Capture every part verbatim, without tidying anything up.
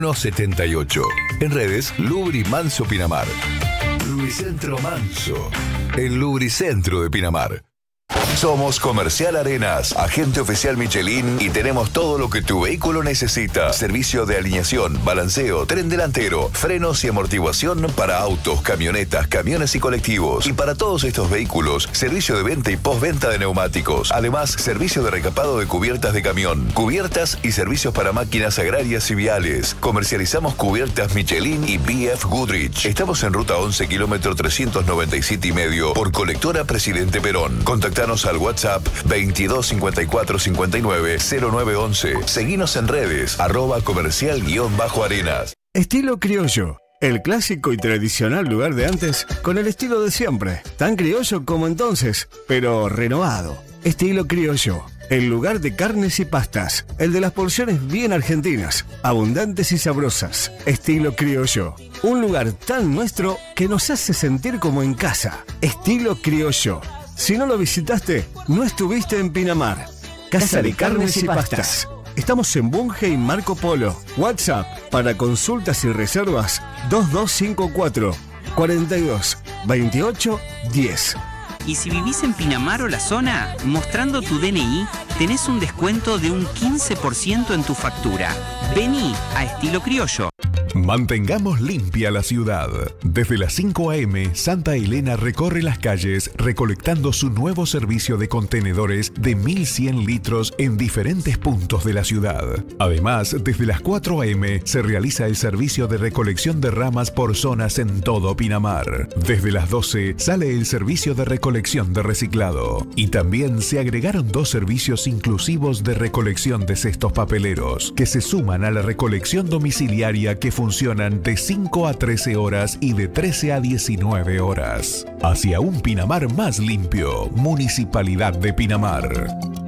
setenta y ocho. En redes, Lubri Manso Pinamar. Lubricentro Manso. El Lubricentro de Pinamar. Somos Comercial Arenas, agente oficial Michelin, y tenemos todo lo que tu vehículo necesita. Servicio de alineación, balanceo, tren delantero, frenos y amortiguación para autos, camionetas, camiones y colectivos. Y para todos estos vehículos, servicio de venta y postventa de neumáticos. Además, servicio de recapado de cubiertas de camión, cubiertas y servicios para máquinas agrarias y viales. Comercializamos cubiertas Michelin y B F Goodrich. Estamos en ruta once, kilómetro trescientos noventa y siete y medio, por colectora Presidente Perón. Contactanos al WhatsApp veintidós cincuenta y cuatro cincuenta y nueve cero nueve once. Seguinos en redes, arroba comercial guión bajo arenas. Estilo criollo. El clásico y tradicional lugar de antes con el estilo de siempre. Tan criollo como entonces, pero renovado. Estilo criollo. El lugar de carnes y pastas. El de las porciones bien argentinas, abundantes y sabrosas. Estilo criollo. Un lugar tan nuestro que nos hace sentir como en casa. Estilo criollo. Si no lo visitaste, no estuviste en Pinamar. Casa, Casa de, de Carnes y Pastas. Estamos en Bunge y Marco Polo. WhatsApp para consultas y reservas dos dos cinco cuatro, cuarenta y dos, veintiocho, diez. Y si vivís en Pinamar o la zona, mostrando tu D N I, tenés un descuento de un quince por ciento en tu factura. Vení a Estilo Criollo. Mantengamos limpia la ciudad. Desde las cinco a eme, Santa Elena recorre las calles recolectando su nuevo servicio de contenedores de mil cien litros en diferentes puntos de la ciudad. Además, desde las cuatro a eme se realiza el servicio de recolección de ramas por zonas en todo Pinamar. Desde las doce sale el servicio de recolección de reciclado. Y también se agregaron dos servicios inclusivos de recolección de cestos papeleros, que se suman a la recolección domiciliaria que funcionan de cinco a trece horas y de trece a diecinueve horas. Hacia un Pinamar más limpio, Municipalidad de Pinamar.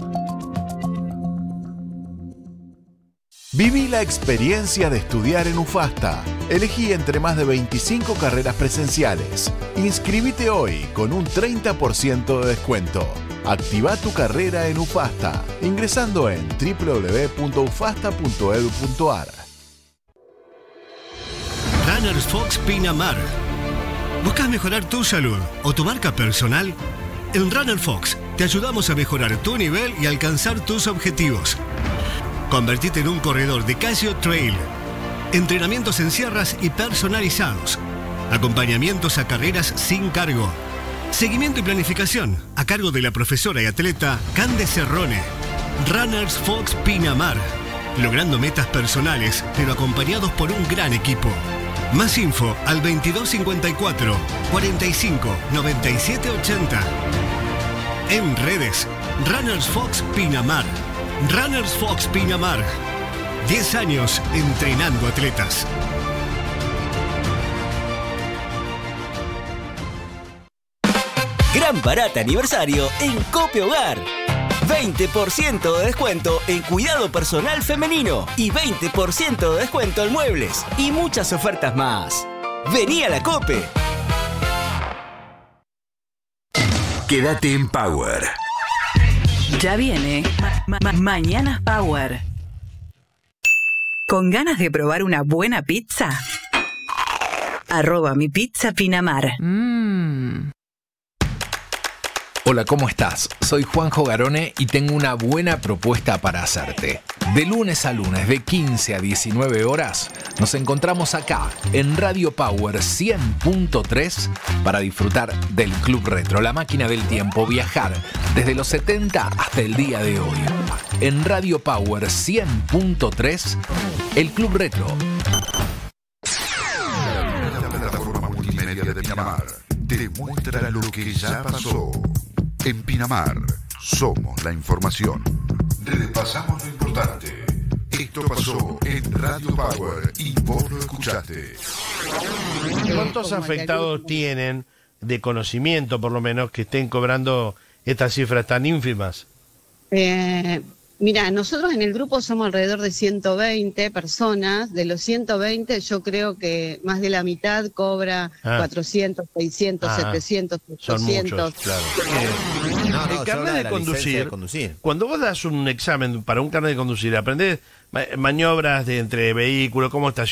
Viví la experiencia de estudiar en UFASTA. Elegí entre más de veinticinco carreras presenciales. Inscribite hoy con un treinta por ciento de descuento. Activa tu carrera en UFASTA ingresando en doble u doble u doble u punto ufasta punto edu punto ar. Runners Fox Pinamar. ¿Buscas mejorar tu salud o tu marca personal? En Runner Fox te ayudamos a mejorar tu nivel y alcanzar tus objetivos. Convertite en un corredor de Casio Trail. Entrenamientos en sierras y personalizados. Acompañamientos a carreras sin cargo. Seguimiento y planificación a cargo de la profesora y atleta Cande Cerrone. Runners Fox Pinamar. Logrando metas personales, pero acompañados por un gran equipo. Más info al veintidós cincuenta y cuatro, cuarenta y cinco, noventa y siete ochenta. En redes, Runners Fox Pinamar. Runners Fox Pinamar. diez años entrenando atletas. Gran barata aniversario en Cope Hogar. veinte por ciento de descuento en cuidado personal femenino y veinte por ciento de descuento en muebles y muchas ofertas más. Vení a la Cope. Quédate en Power. Ya viene ma- ma- Mañanas Power. ¿Con ganas de probar una buena pizza? Arroba mi pizza Pinamar. Mmm. Hola, ¿cómo estás? Soy Juanjo Garone y tengo una buena propuesta para hacerte. De lunes a lunes, de quince a diecinueve horas, nos encontramos acá en Radio Power cien punto tres para disfrutar del Club Retro, la máquina del tiempo, viajar desde los setenta hasta el día de hoy. En Radio Power cien punto tres, el Club Retro. La plataforma multimedia de Pinamar te muestra lo que ya pasó. En Pinamar, somos la información. Repasamos lo importante. Esto pasó en Radio Power y vos lo escuchaste. ¿Cuántos afectados tienen, de conocimiento por lo menos, que estén cobrando estas cifras tan ínfimas? Eh, Mira, nosotros en el grupo somos alrededor de ciento veinte personas. De los ciento veinte, yo creo que más de la mitad cobra Ah. cuatrocientos, seiscientos, Ah, setecientos, son ochocientos. muchos, claro. No, no, el yo carnet hablaba de de la conducir, licencia de conducir. cuando vos das un examen para un carnet de conducir, aprendés ma- maniobras de entre vehículos, cómo estacionar,